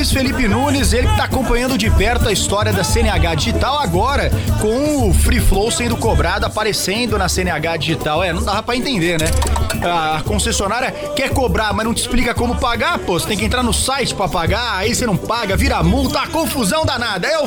Luiz Felipe Nunes, ele que tá acompanhando de perto a história da CNH Digital, agora com o Free Flow sendo cobrado, aparecendo na CNH Digital. Não dava pra entender, né? A concessionária quer cobrar, mas não te explica como pagar, pô. Você tem que entrar no site pra pagar, aí você não paga, vira multa, confusão danada. É o